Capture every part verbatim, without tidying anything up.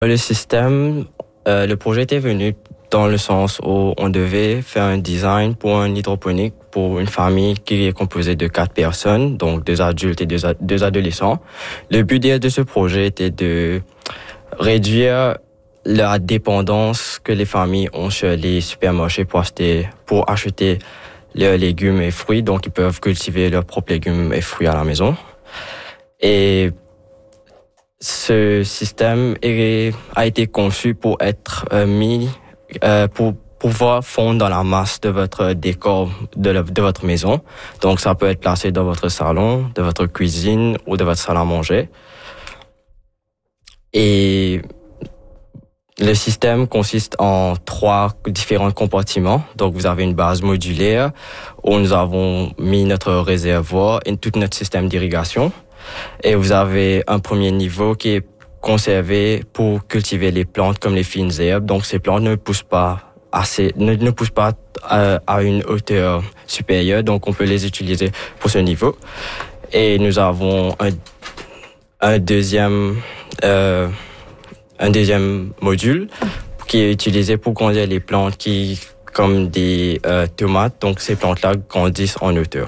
Le système, euh, le projet était venu dans le sens où on devait faire un design pour un hydroponique pour une famille qui est composée de quatre personnes, donc deux adultes et deux, a- deux adolescents. Le but de ce projet était de réduire la dépendance que les familles ont sur les supermarchés pour acheter, pour acheter leurs légumes et fruits, donc ils peuvent cultiver leurs propres légumes et fruits à la maison. Et ce système est, a été conçu pour être euh, mis, euh, pour pouvoir fondre dans la masse de votre décor de, la, de votre maison. Donc, ça peut être placé dans votre salon, de votre cuisine ou de votre salle à manger. Et le système consiste en trois différents compartiments. Donc, vous avez une base modulaire où nous avons mis notre réservoir et tout notre système d'irrigation. Et vous avez un premier niveau qui est conservé pour cultiver les plantes comme les fines herbes. Donc, ces plantes ne poussent pas assez, ne, ne poussent pas à, à une hauteur supérieure. Donc, on peut les utiliser pour ce niveau. Et nous avons un, un deuxième, euh, un deuxième module qui est utilisé pour grandir les plantes qui, comme des euh, tomates. Donc, ces plantes-là grandissent en hauteur.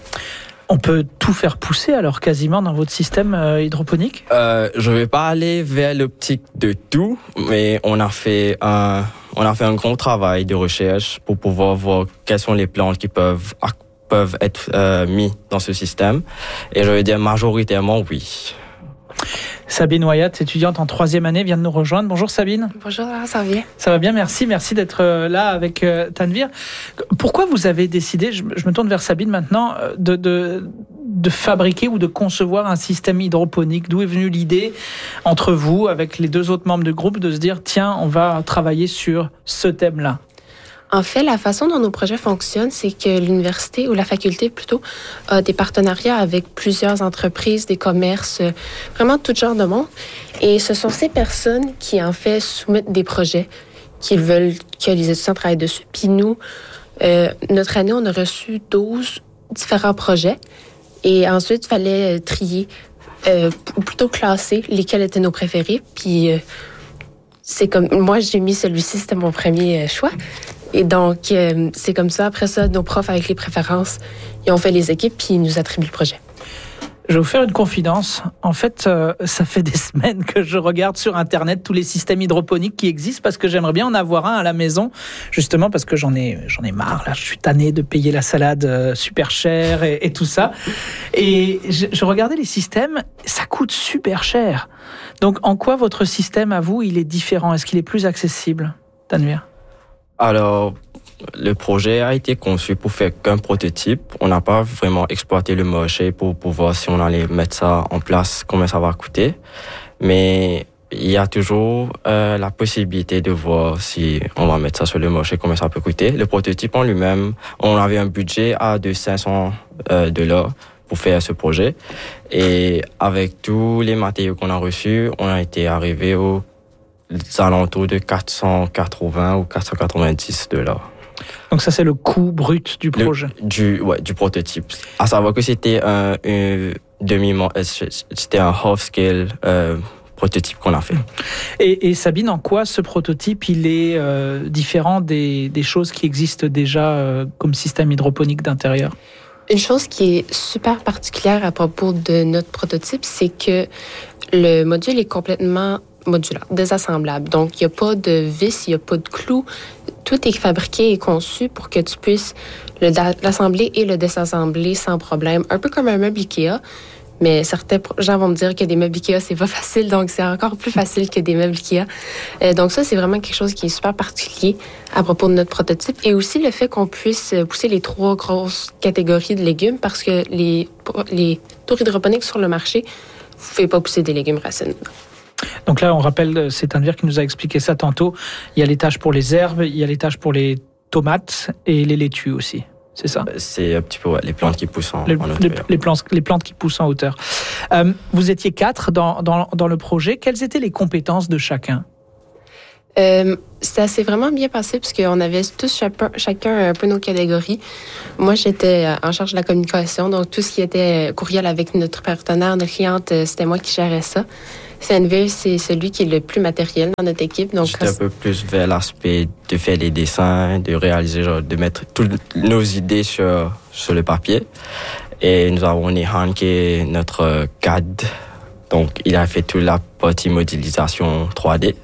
On peut tout faire pousser alors quasiment dans votre système euh, hydroponique ? euh, Je vais pas aller vers l'optique de tout, mais on a fait un, on a fait un grand travail de recherche pour pouvoir voir quelles sont les plantes qui peuvent peuvent être euh, mis dans ce système. Et je vais dire majoritairement oui. Sabine Wyatt, étudiante en troisième année, vient de nous rejoindre. Bonjour Sabine. Bonjour, ça va bien? Ça va bien, merci. Merci d'être là avec euh, Tanvir. Pourquoi vous avez décidé, je, je me tourne vers Sabine maintenant, de, de, de fabriquer ou de concevoir un système hydroponique? D'où est venue l'idée, entre vous, avec les deux autres membres du groupe, de se dire, tiens, on va travailler sur ce thème-là? En fait, la façon dont nos projets fonctionnent, c'est que l'université, ou la faculté plutôt, a des partenariats avec plusieurs entreprises, des commerces, vraiment tout genre de monde. Et ce sont ces personnes qui, en fait, soumettent des projets qu'ils veulent que les étudiants travaillent dessus. Puis nous, euh, notre année, on a reçu douze différents projets. Et ensuite, il fallait trier, euh, ou plutôt classer lesquels étaient nos préférés. Puis euh, c'est comme, moi, j'ai mis celui-ci, c'était mon premier choix. Et donc, euh, c'est comme ça. Après ça, nos profs, avec les préférences, ils ont fait les équipes puis ils nous attribuent le projet. Je vais vous faire une confidence. En fait, euh, ça fait des semaines que je regarde sur Internet tous les systèmes hydroponiques qui existent parce que j'aimerais bien en avoir un à la maison, justement parce que j'en ai, j'en ai marre. Là, je suis tanné de payer la salade euh, super chère et, et tout ça. Et je, je regardais les systèmes, ça coûte super cher. Donc, en quoi votre système, à vous, il est différent? Est-ce qu'il est plus accessible, Tanvir? Alors, le projet a été conçu pour faire qu'un prototype. On n'a pas vraiment exploité le marché pour, pour voir si on allait mettre ça en place, combien ça va coûter. Mais il y a toujours euh, la possibilité de voir si on va mettre ça sur le marché, combien ça peut coûter. Le prototype en lui-même, on avait un budget à de cinq cents dollars pour faire ce projet. Et avec tous les matériaux qu'on a reçus, on a été arrivé au alentours de quatre cent quatre-vingts ou quatre cent quatre-vingt-dix dollars. Donc ça, c'est le coût brut du projet. Le, du, ouais, du prototype. À savoir que c'était un, un demi, c'était un half-scale euh, prototype qu'on a fait. Et, et Sabine, en quoi ce prototype, il est euh, différent des, des choses qui existent déjà euh, comme système hydroponique d'intérieur? Une chose qui est super particulière à propos de notre prototype, c'est que le module est complètement modulaire, désassemblable. Donc, il n'y a pas de vis, il n'y a pas de clous. Tout est fabriqué et conçu pour que tu puisses le, l'assembler et le désassembler sans problème. Un peu comme un meuble Ikea, mais certains gens vont me dire que des meubles Ikea, c'est pas facile, donc c'est encore plus facile que des meubles Ikea. Euh, donc ça, c'est vraiment quelque chose qui est super particulier à propos de notre prototype. Et aussi le fait qu'on puisse pousser les trois grosses catégories de légumes, parce que les, les tours hydroponiques sur le marché, vous ne pouvez pas pousser des légumes racines. Donc là, on rappelle, c'est Tanvir qui nous a expliqué ça tantôt. Il y a l'étage pour les herbes, il y a l'étage pour les tomates et les laitues aussi. C'est ça? C'est un petit peu ouais, les plantes qui poussent en, les, en hauteur. Les, les, plantes, les plantes qui poussent en hauteur. Euh, vous étiez quatre dans, dans, dans le projet. Quelles étaient les compétences de chacun? Euh, ça s'est vraiment bien passé parce qu'on avait tous chacun, chacun un peu nos catégories. Moi, j'étais en charge de la communication, donc tout ce qui était courriel avec notre partenaire, notre cliente, c'était moi qui gérais ça. Tanvir, c'est celui qui est le plus matériel dans notre équipe. Donc, J'étais un peu plus vers l'aspect de faire des dessins, de réaliser, genre, de mettre toutes nos idées sur, sur le papier. Et nous avons Nehan qui est notre C A D. Donc, il a fait toute la partie modélisation trois D.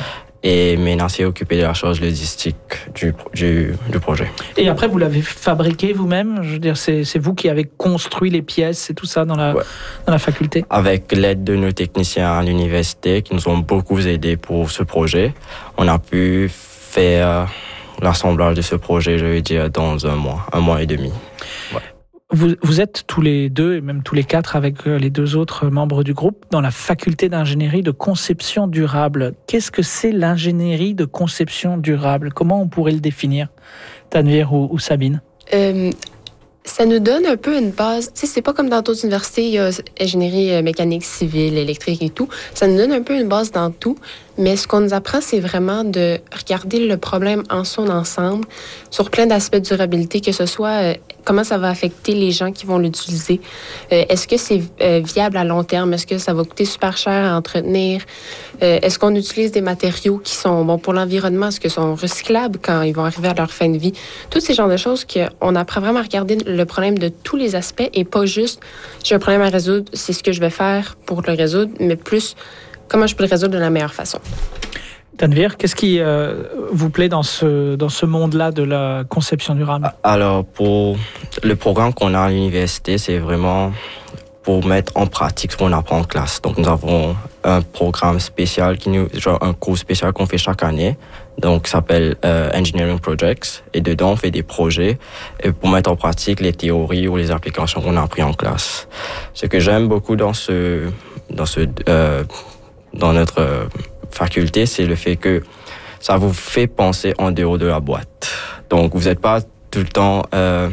Et maintenant, c'est occupé de la charge logistique du, du, du projet. Et après, vous l'avez fabriqué vous-même? Je veux dire, c'est, c'est vous qui avez construit les pièces et tout ça dans la, ouais. dans la faculté? Avec l'aide de nos techniciens à l'université qui nous ont beaucoup aidés pour ce projet, on a pu faire l'assemblage de ce projet, je vais dire, dans un mois, un mois et demi. Ouais. Vous, vous êtes tous les deux, et même tous les quatre avec les deux autres membres du groupe, dans la faculté d'ingénierie de conception durable. Qu'est-ce que c'est l'ingénierie de conception durable? Comment on pourrait le définir, Tanvir ou, ou Sabine? Euh, ça nous donne un peu une base. Tu sais, c'est pas comme dans d'autres universités, il y a ingénierie mécanique, civile, électrique et tout. Ça nous donne un peu une base dans tout. Mais ce qu'on nous apprend, c'est vraiment de regarder le problème en son ensemble, sur plein d'aspects de durabilité, que ce soit euh, comment ça va affecter les gens qui vont l'utiliser. Euh, est-ce que c'est euh, viable à long terme? Est-ce que ça va coûter super cher à entretenir? Euh, est-ce qu'on utilise des matériaux qui sont bons pour l'environnement? Est-ce qu'ils sont recyclables quand ils vont arriver à leur fin de vie? Tous ces genres de choses qu'on apprend vraiment à regarder le problème de tous les aspects et pas juste j'ai un problème à résoudre, c'est ce que je vais faire pour le résoudre, mais plus comment je peux le résoudre de la meilleure façon. Tanvir, qu'est-ce qui euh, vous plaît dans ce, dans ce monde-là de la conception durable? Alors, pour le programme qu'on a à l'université, c'est vraiment pour mettre en pratique ce qu'on apprend en classe. Donc, nous avons un programme spécial, qui nous, genre un cours spécial qu'on fait chaque année, donc qui s'appelle euh, Engineering Projects. Et dedans, on fait des projets pour mettre en pratique les théories ou les applications qu'on a appris en classe. Ce que j'aime beaucoup dans ce, dans ce, euh, dans notre euh, faculté, c'est le fait que ça vous fait penser en dehors de la boîte. Donc, vous n'êtes pas tout le temps, euh,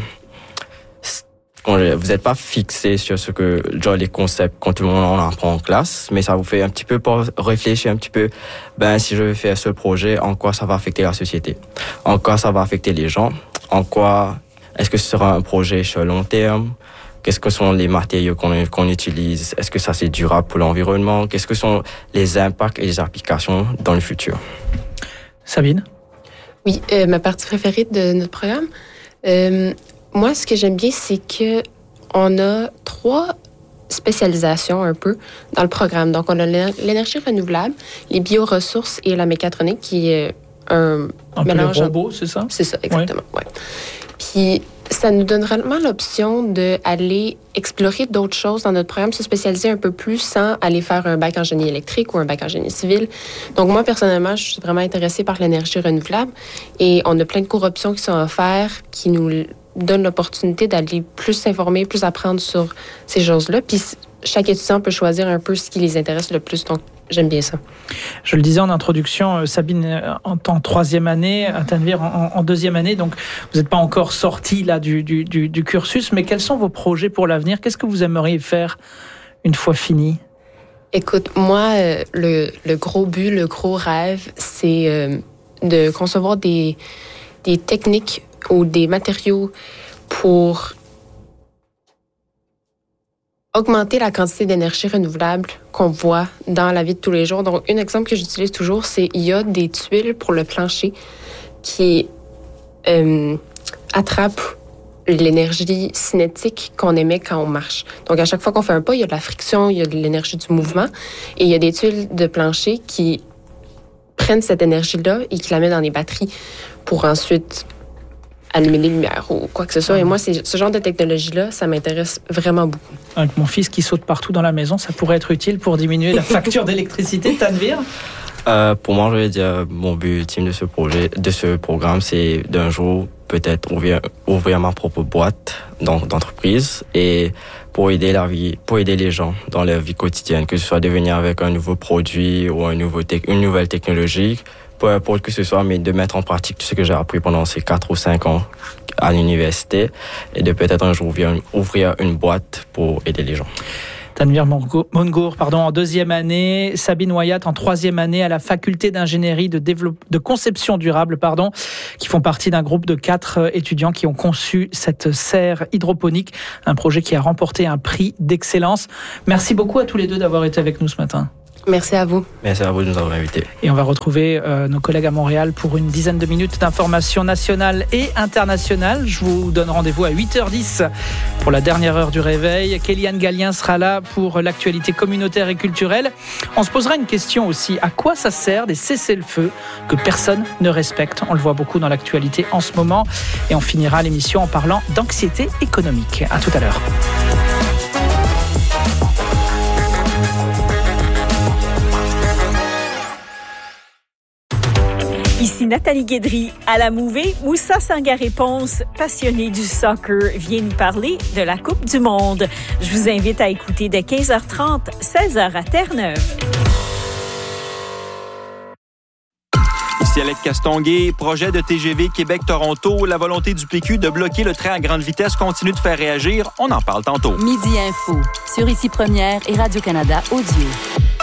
vous n'êtes pas fixé sur ce que, genre les concepts quand tout le monde en apprend en classe, mais ça vous fait un petit peu réfléchir un petit peu, ben, si je veux faire ce projet, en quoi ça va affecter la société? En quoi ça va affecter les gens? En quoi, est-ce que ce sera un projet sur long terme? Qu'est-ce que sont les matériaux qu'on, qu'on utilise? Est-ce que ça c'est durable pour l'environnement? Qu'est-ce que sont les impacts et les applications dans le futur? Sabine? Oui, euh, ma partie préférée de notre programme, euh, moi, ce que j'aime bien, c'est que on a trois spécialisations un peu dans le programme. Donc, on a l'énergie renouvelable, les bioressources et la mécatronique, qui est un, un mélange... peu le robot, c'est ça? C'est ça, exactement, ouais. ouais. Puis, ça nous donne vraiment l'option d'aller explorer d'autres choses dans notre programme, se spécialiser un peu plus sans aller faire un bac en génie électrique ou un bac en génie civil. Donc, moi, personnellement, je suis vraiment intéressée par l'énergie renouvelable et on a plein de cours options qui sont offerts, qui nous donnent l'opportunité d'aller plus s'informer, plus apprendre sur ces choses-là. Puis, chaque étudiant peut choisir un peu ce qui les intéresse le plus. Donc, j'aime bien ça. Je le disais en introduction, Sabine, en, en troisième année, Tanvir en, en deuxième année, donc vous n'êtes pas encore sorti là du, du, du, du cursus, mais quels sont vos projets pour l'avenir? Qu'est-ce que vous aimeriez faire une fois fini? Écoute, moi, euh, le, le gros but, le gros rêve, c'est euh, de concevoir des, des techniques ou des matériaux pour augmenter la quantité d'énergie renouvelable qu'on voit dans la vie de tous les jours. Donc, un exemple que j'utilise toujours, c'est il y a des tuiles pour le plancher qui euh, attrapent l'énergie cinétique qu'on émet quand on marche. Donc, à chaque fois qu'on fait un pas, il y a de la friction, il y a de l'énergie du mouvement, et il y a des tuiles de plancher qui prennent cette énergie-là et qui la mettent dans des batteries pour ensuite allumer des lumières ou quoi que ce soit. Et moi, c'est, ce genre de technologie-là, ça m'intéresse vraiment beaucoup. Avec mon fils qui saute partout dans la maison, ça pourrait être utile pour diminuer la facture d'électricité, Tanvir? Euh, pour moi, je vais dire, mon but ultime de ce projet, de ce programme, c'est d'un jour peut-être ouvrir, ouvrir ma propre boîte donc, d'entreprise et pour aider la vie, pour aider les gens dans leur vie quotidienne, que ce soit de venir avec un nouveau produit ou un nouveau te- une nouvelle technologie, peu importe que ce soit, mais de mettre en pratique tout ce que j'ai appris pendant ces quatre ou cinq ans à l'université et de peut-être un jour ouvrir une, ouvrir une boîte pour aider les gens. Tanvir Mongour, pardon, en deuxième année, Sabine Wyatt en troisième année à la faculté d'ingénierie de, développe, de conception durable, pardon, qui font partie d'un groupe de quatre étudiants qui ont conçu cette serre hydroponique, un projet qui a remporté un prix d'excellence. Merci beaucoup à tous les deux d'avoir été avec nous ce matin. Merci à vous. Merci à vous de nous avoir invités. Et on va retrouver euh, nos collègues à Montréal pour une dizaine de minutes d'informations nationales et internationales. Je vous donne rendez-vous à huit heures dix pour la dernière heure du réveil. Kéliane Gallien sera là pour l'actualité communautaire et culturelle. On se posera une question aussi. À quoi ça sert des cessez-le-feu que personne ne respecte? On le voit beaucoup dans l'actualité en ce moment. Et on finira l'émission en parlant d'anxiété économique. À tout à l'heure. Ici Nathalie Guédry. À la Mouvée, Moussa Sangaré-Ponce, passionné du soccer, vient nous parler de la Coupe du Monde. Je vous invite à écouter dès quinze heures trente, seize heures à Terre-Neuve. Ici Alec Castonguay, projet de T G V Québec-Toronto. La volonté du P Q de bloquer le train à grande vitesse continue de faire réagir. On en parle tantôt. Midi Info, sur Ici Première et Radio-Canada Audio.